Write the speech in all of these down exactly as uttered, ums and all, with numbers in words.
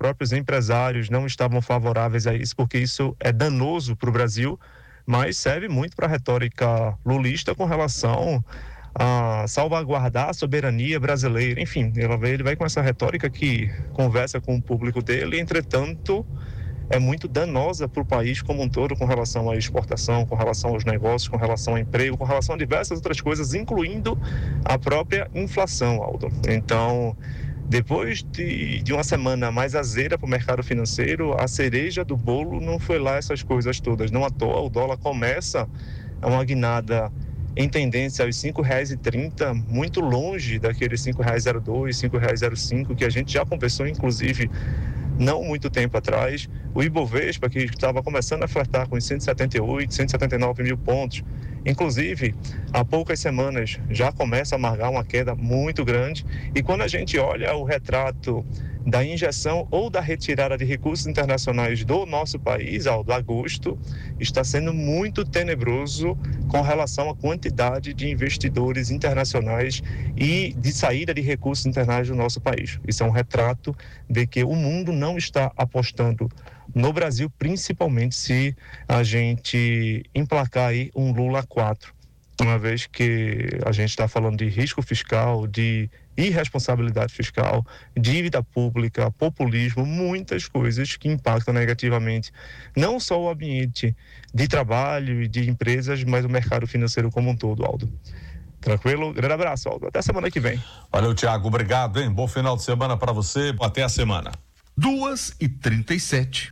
próprios empresários não estavam favoráveis a isso, porque isso é danoso para o Brasil, mas serve muito para a retórica lulista com relação a salvaguardar a soberania brasileira. Enfim, ele vai, ele vai com essa retórica que conversa com o público dele, entretanto, é muito danosa para o país como um todo com relação à exportação, com relação aos negócios, com relação ao emprego, com relação a diversas outras coisas, incluindo a própria inflação, Aldo. Então, depois de, de uma semana mais azeira para o mercado financeiro, a cereja do bolo não foi lá essas coisas todas. Não à toa, o dólar começa a uma guinada em tendência aos cinco reais e trinta centavos, muito longe daqueles cinco reais e zero dois, cinco reais e zero cinco, que a gente já conversou, inclusive, não muito tempo atrás. O Ibovespa, que estava começando a flertar com cento e setenta e oito, cento e setenta e nove mil pontos, inclusive, há poucas semanas já começa a amargar uma queda muito grande. E quando a gente olha o retrato da injeção ou da retirada de recursos internacionais do nosso país, ao do agosto, está sendo muito tenebroso com relação à quantidade de investidores internacionais e de saída de recursos internacionais do nosso país. Isso é um retrato de que o mundo não está apostando no Brasil, principalmente se a gente emplacar aí um Lula quatro, uma vez que a gente está falando de risco fiscal, de irresponsabilidade fiscal, dívida pública, populismo, muitas coisas que impactam negativamente não só o ambiente de trabalho e de empresas, mas o mercado financeiro como um todo, Aldo. Tranquilo? Grande abraço, Aldo. Até semana que vem. Valeu, Thiago. Obrigado, hein? Bom final de semana para você. Até a semana. duas e trinta e sete.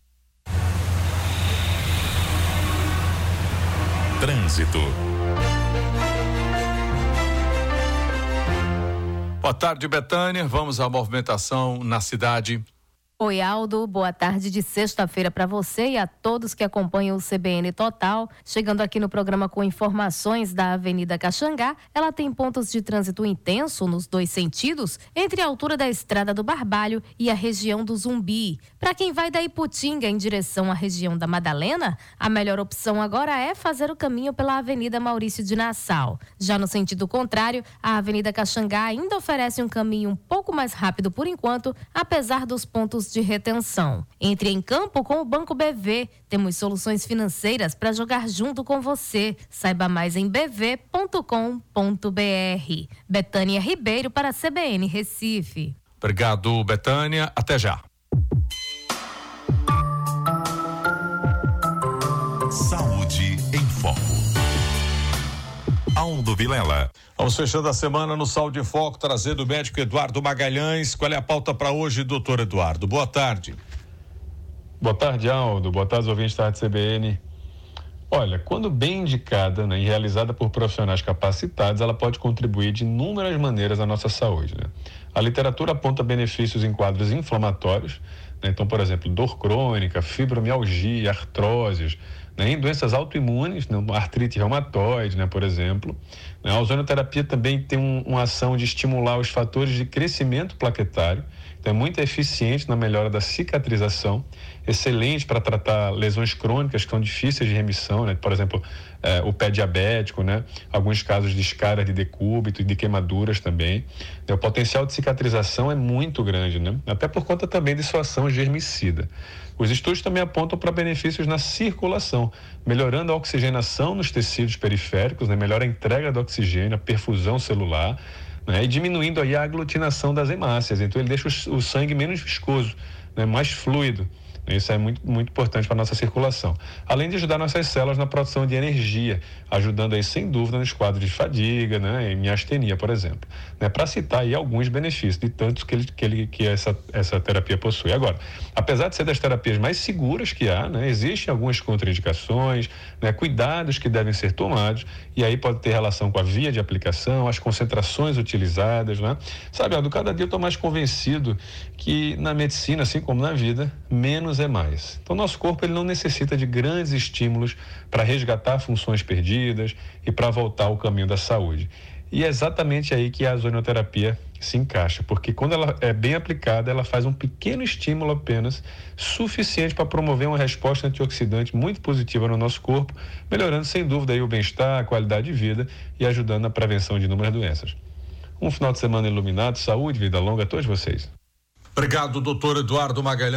Trânsito. Boa tarde, Betânia. Vamos à movimentação na cidade. Oi, Aldo. Boa tarde de sexta-feira para você e a todos que acompanham o C B N Total. Chegando aqui no programa com informações da Avenida Caxangá, ela tem pontos de trânsito intenso nos dois sentidos, entre a altura da Estrada do Barbalho e a região do Zumbi. Para quem vai da Iputinga em direção à região da Madalena, a melhor opção agora é fazer o caminho pela Avenida Maurício de Nassau. Já no sentido contrário, a Avenida Caxangá ainda oferece um caminho um pouco mais rápido por enquanto, apesar dos pontos de retenção. Entre em campo com o Banco B V. Temos soluções financeiras para jogar junto com você. Saiba mais em b v ponto com ponto b r. Betânia Ribeiro para a C B N Recife. Obrigado, Betânia. Até já. Saúde em Foco. Aldo Vilela. Vamos fechando a semana no Saúde em Foco, trazendo o médico Eduardo Magalhães. Qual é a pauta para hoje, doutor Eduardo? Boa tarde. Boa tarde, Aldo. Boa tarde, ouvintes da C B N. Olha, quando bem indicada, né, e realizada por profissionais capacitados, ela pode contribuir de inúmeras maneiras à nossa saúde, né? A literatura aponta benefícios em quadros inflamatórios, né? Então, por exemplo, dor crônica, fibromialgia, artroses, né? Em doenças autoimunes, né? Artrite reumatoide, né? Por exemplo. Né? A ozonioterapia também tem um, uma ação de estimular os fatores de crescimento plaquetário, então é muito eficiente na melhora da cicatrização, excelente para tratar lesões crônicas que são difíceis de remissão, né? Por exemplo, eh, o pé diabético, né? Alguns casos de escaras de decúbito e de queimaduras também. Então, o potencial de cicatrização é muito grande, né? Até por conta também de sua ação germicida. Os estudos também apontam para benefícios na circulação, melhorando a oxigenação nos tecidos periféricos, né? Melhora a entrega do oxigênio, a perfusão celular, né? E diminuindo aí a aglutinação das hemácias. Então ele deixa o, o sangue menos viscoso, né? Mais fluido. Isso é muito, muito importante para a nossa circulação. Além de ajudar nossas células na produção de energia, ajudando aí sem dúvida nos quadros de fadiga, né, e miastenia, por exemplo. Né, para citar aí alguns benefícios de tantos que, ele, que, ele, que essa, essa terapia possui. Agora, apesar de ser das terapias mais seguras que há, né, existem algumas contraindicações, né, cuidados que devem ser tomados, e aí pode ter relação com a via de aplicação, as concentrações utilizadas, né? Sabe, Aldo, cada dia eu estou mais convencido que na medicina, assim como na vida, menos é mais. Então, nosso corpo ele não necessita de grandes estímulos para resgatar funções perdidas e para voltar ao caminho da saúde. E é exatamente aí que a ozonioterapia se encaixa, porque quando ela é bem aplicada, ela faz um pequeno estímulo apenas, suficiente para promover uma resposta antioxidante muito positiva no nosso corpo, melhorando sem dúvida aí o bem-estar, a qualidade de vida e ajudando na prevenção de inúmeras doenças. Um final de semana iluminado, saúde, vida longa a todos vocês. Obrigado, doutor Eduardo Magalhães.